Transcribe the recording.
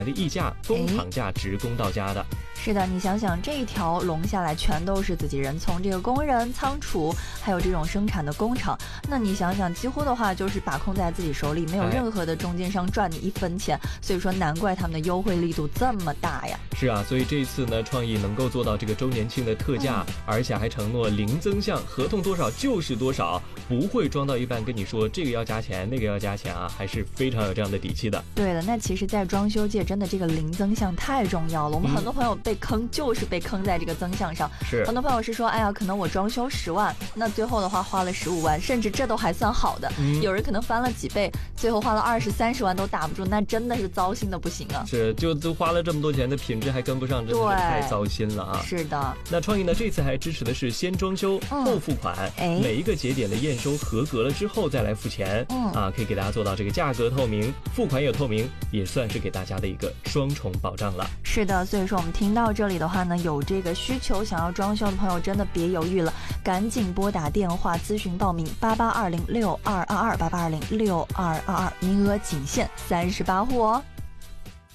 的溢价，工厂价直供到家的。 是的，你想想这一条龙下来全都是自己人，从这个工人、仓储，还有这种生产的工厂，那你想想，几乎的话就是把控在自己手里，没有任何的中间商赚你一分钱，所以说难怪他们的优惠力度这么大呀。 是啊，所以这一次呢，创意能够做到这个周年庆的特价，而且还承诺零增项，合同多少就是多少，不会装到一半跟你说这个要加钱，那个要加钱啊，还是非常有这样的底气的。 对的，那其实在装修界真的这个零增项太重要了，我们很多朋友被坑就是被坑在这个增项上， 是很多朋友是说，哎呀，可能我装修10万，那最后的话花了15万，甚至这都还算好的，有人可能翻了几倍，最后花了20、30万都打不住，那真的是糟心的不行啊。 是，就都花了这么多钱的品质还跟不上，真的是太糟心了啊。 是的， 那创意呢这次还支持的是先装修后付款，每一个节点的验收合格了之后再来付钱，可以给大家做到这个价格透明，付款也透明，也算是给大家的一个双重保障了。 是的，所以说我们听到这里的话呢，有这个需求想要装修的朋友真的别犹豫了，赶紧拨打电话咨询报名8820622288206222，名额仅限38户哦。